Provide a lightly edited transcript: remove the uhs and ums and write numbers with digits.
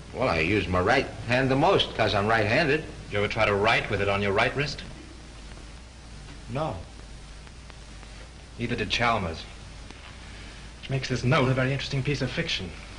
Well, I use my right hand the most because I'm right-handed. You ever try to write with it on your right wrist? No. Neither did Chalmers. Which makes this note a very interesting piece of fiction.